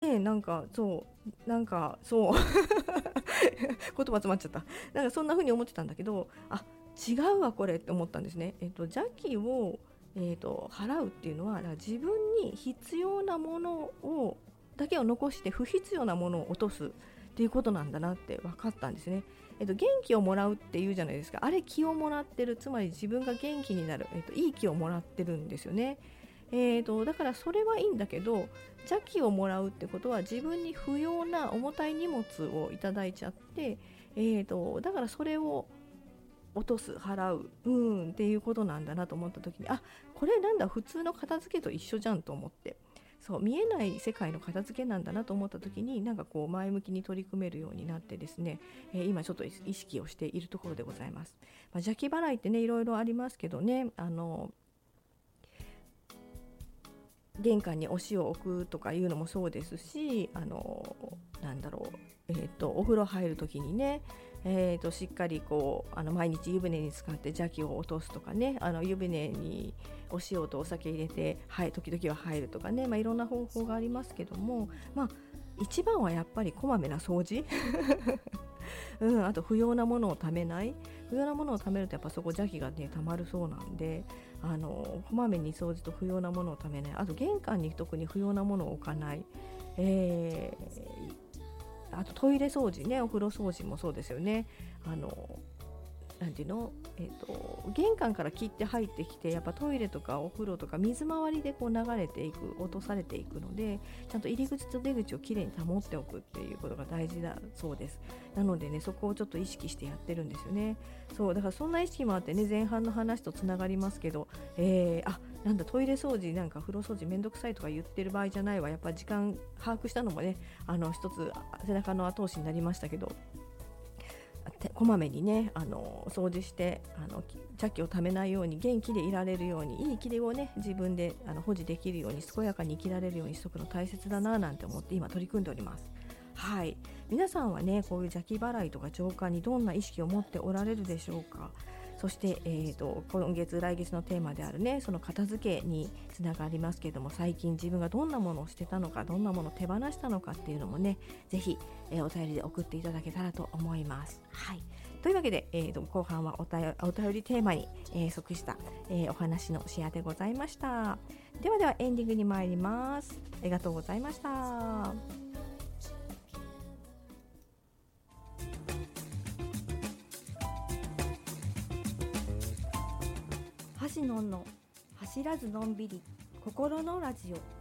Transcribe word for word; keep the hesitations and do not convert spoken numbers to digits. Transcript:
ね、なんかそうなんかそう言葉詰まっちゃった。なんかそんな風に思ってたんだけど、あ、違うわこれって思ったんですね。えっと邪気を、えっと、払うっていうのは、だから自分に必要なものをだけを残して不必要なものを落とすっていうことなんだなって分かったんですね。えっと、元気をもらうっていうじゃないですか。あれ気をもらってる、つまり自分が元気になる、えっと、いい気をもらってるんですよね。えーと、だからそれはいいんだけど、邪気をもらうってことは自分に不要な重たい荷物をいただいちゃって、えーと、だからそれを落とす、払う、うんっていうことなんだなと思った時に、あ、これなんだ、普通の片付けと一緒じゃんと思って、そう見えない世界の片付けなんだなと思った時に、なんかこう前向きに取り組めるようになってですね、えー、今ちょっと意識をしているところでございます。まあ、邪気払いってね、いろいろありますけどね、あの玄関にお塩を置くとかいうのもそうですし、あのなんだろう、えー、とお風呂入るときにね、えー、としっかりこうあの毎日湯船に使って邪気を落とすとかね、あの湯船にお塩とお酒入れて、はい、時々は入るとかね、まあ、いろんな方法がありますけども、まあ、一番はやっぱりこまめな掃除うん、あと不要なものをためない。不要なものをためるとやっぱそこ邪気がねたまるそうなんで、あのこまめに掃除と不要なものをためない。あと玄関に特に不要なものを置かない、えー、あとトイレ掃除ね、お風呂掃除もそうですよね。あのなんていうの、えーと、玄関から切って入ってきて、やっぱトイレとかお風呂とか水回りでこう流れていく、落とされていくので、ちゃんと入り口と出口をきれいに保っておくっていうことが大事だそうです。なのでね、そこをちょっと意識してやってるんですよね。そうだからそんな意識もあってね、前半の話とつながりますけど、えー、あ、なんだトイレ掃除なんか風呂掃除めんどくさいとか言ってる場合じゃないわ。やっぱ時間把握したのもね、あの一つ背中の後押しになりましたけど、こまめにね、あの掃除してあの邪気をためないように、元気でいられるように、いい気をね自分であの保持できるように、健やかに生きられるようにしとくの大切だななんて思って今取り組んでおります。はい、皆さんはね、こういう邪気払いとか浄化にどんな意識を持っておられるでしょうか。そして、えーと、今月来月のテーマであるね、その片付けにつながりますけれども、最近自分がどんなものを捨てたのか、どんなものを手放したのかっていうのもね、ぜひ、えー、お便りで送っていただけたらと思います。はい、というわけで、えーと、後半はお便り、お便りテーマに、えー、即した、えー、お話のシェアでございました。ではではエンディングに参ります。ありがとうございました。 橋のんの走らずのんびり心のラジオ。